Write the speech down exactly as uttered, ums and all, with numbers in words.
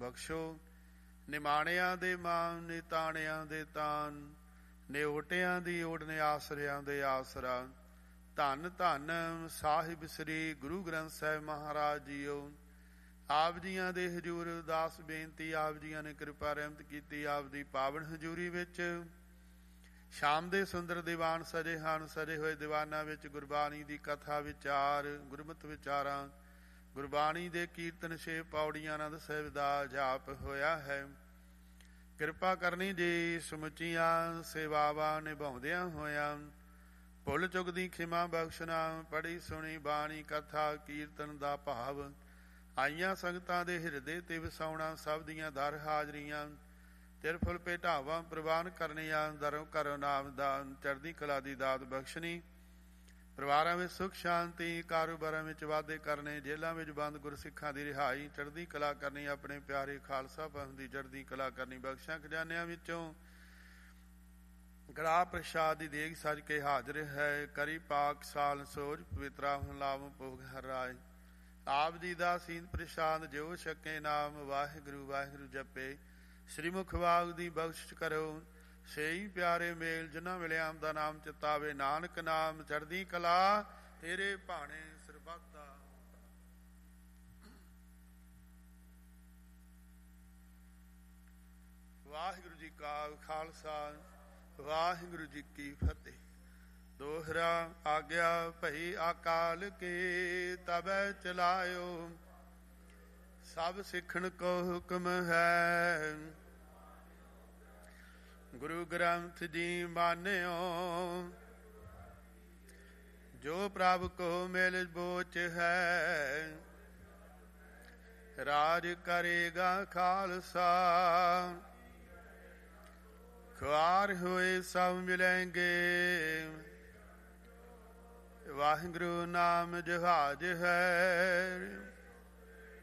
ਬਖਸ਼ੋ। ਨਿਮਾਣਿਆਂ ਦੇ ਮਾਨ, ਨਿਤਾਣਿਆਂ ਦੇ ਤਾਨ, ਨਿਓਟਿਆਂ ਦੀ ਓਟ, ਨੇ ਆਸਰਿਆਂ ਦੇ ਆਸਰਾ। ਧੰਨ ਧੰਨ ਸਾਹਿਬ ਸ੍ਰੀ ਗੁਰੂ ਗ੍ਰੰਥ ਸਾਹਿਬ ਮਹਾਰਾਜ ਜੀਓ। ਆਪ ਜੀਆਂ ਦੇ ਹਜ਼ੂਰ ਅਰਦਾਸ ਬੇਨਤੀ, ਆਪ ਜੀਆਂ ਨੇ ਕਿਰਪਾ ਰਹਿਮਤ ਕੀਤੀ। ਆਪ ਦੀ ਪਾਵਨ ਹਜ਼ੂਰੀ ਵਿੱਚ ਸ਼ਾਮ ਦੇ ਸੁੰਦਰ ਦੀਵਾਨ ਸਜੇ ਹਨ। ਸਜੇ ਹੋਏ ਦੀਵਾਨਾਂ ਵਿੱਚ ਗੁਰਬਾਣੀ ਦੀ ਕਥਾ ਵਿਚਾਰ, ਗੁਰਮਤਿ ਵਿਚਾਰਾਂ, ਗੁਰਬਾਣੀ ਦੇ ਕੀਰਤਨ, ਛੇ ਪੌੜੀਆਂ ਆਨੰਦ ਸਾਹਿਬ ਦਾ ਜਾਪ ਹੋਇਆ ਹੈ। ਕਿਰਪਾ ਕਰਨੀ ਜੀ ਸਮੁੱਚੀਆਂ ਸੇਵਾਵਾਂ ਨਿਭਾਉਂਦਿਆਂ ਹੋਇਆਂ। ਭੁੱਲ ਚੁੱਕ ਦੀ ਖਿਮਾ ਬਖਸ਼ਣਾ। ਪੜ੍ਹੀ ਸੁਣੀ ਬਾਣੀ ਕਥਾ ਕੀਰਤਨ ਦਾ ਭਾਵ ਆਈਆਂ ਸੰਗਤਾਂ ਦੇ ਹਿਰਦੇ ਤੇ ਵਸਾਉਣਾ। ਸਭ ਦੀਆਂ ਦਰ ਹਾਜ਼ਰੀਆਂ ਤਿਰਫੁਲ ਭੇਟਾਵਾਂ ਪ੍ਰਵਾਨ ਕਰਨੀਆਂ। ਦਰੋਂ ਘਰੋਂ ਨਾਮਦਾਨ, ਚੜ੍ਹਦੀ ਕਲਾ ਦੀ ਦਾਤ ਬਖਸ਼ਣੀ। ਪਰਿਵਾਰਾਂ ਵਿੱਚ ਸੁੱਖ ਸ਼ਾਂਤੀ, ਕਾਰੋਬਾਰਾਂ ਵਿੱਚ ਵਾਧੇ ਕਰਨੇ। ਜੇਲ੍ਹਾਂ ਵਿੱਚ ਬੰਦ ਗੁਰਸਿੱਖਾਂ ਦੀ ਰਿਹਾਈ, ਚੜ੍ਹਦੀ ਕਲਾ ਕਰਨੀ। ਆਪਣੇ ਪਿਆਰੇ ਖਾਲਸਾ ਪੰਥ ਦੀ ਚੜ੍ਹਦੀ ਕਲਾ ਕਰਨੀ। ਬਖਸ਼ਾਂ ਖਜ਼ਾਨਿਆਂ ਵਿੱਚੋਂ ਕੜਾਹ ਪ੍ਰਸ਼ਾਦ ਦੀ ਦੇਗ ਸਜ ਕੇ ਹਾਜ਼ਰ ਹੈ। ਕਰੀ ਪਾਕ ਸਾਲ ਸੋਝ ਪਵਿੱਤਰਾ ਹੁਣ ਲਾਭ ਭੋਗ ਹਰ ਰਾਏ। ਆਪ ਜੀ ਦਾ ਸੀਨ ਪ੍ਰਸ਼ਾਦ ਜੋ ਛਕੇ ਨਾਮ। ਵਾਹਿਗੁਰੂ ਵਾਹਿਗੁਰੂ ਜਪੇ ਸ੍ਰੀ ਮੁਖ ਵਾਗ ਦੀ ਬਖਸ਼ਿਸ਼ ਕਰੋ। ਸਹੀ ਪਿਆਰੇ ਮੇਲ ਜਿਨ੍ਹਾਂ ਮਿਲਿਆ ਦਾ ਨਾਮ ਚਿਤਾਵੇ। ਨਾਨਕ ਨਾਮ ਚੜ੍ਹਦੀ ਕਲਾ ਤੇਰੇ ਭਾਣੇ ਸਰਬੱਤਾ। ਵਾਹਿਗੁਰੂ ਜੀ ਕਾ ਖਾਲਸਾ, ਵਾਹਿਗੁਰੂ ਜੀ ਕੀ ਫਤਿਹ। ਦੋਹਰਾ ਆਗਿਆ ਭਈ ਅਕਾਲ ਕੇ, ਤਬੈ ਚਲਾਇਓ। ਸਭ ਸਿੱਖਣ ਕੋ ਹੁਕਮ ਹੈ, ਗੁਰੂ ਗ੍ਰੰਥ ਜੀ ਮਾਨਿਓ। ਜੋ ਪ੍ਰਭ ਕੋ ਮਿਲ ਬੋਚ ਹੈ, ਰਾਜ ਕਰੇਗਾ ਖਾਲਸਾ। ਖੁਆਰ ਹੋਏ ਸਭ ਮਿਲੇਂਗੇ, ਵਾਹਿਗੁਰੂ ਨਾਮ ਜਹਾਜ ਹੈ।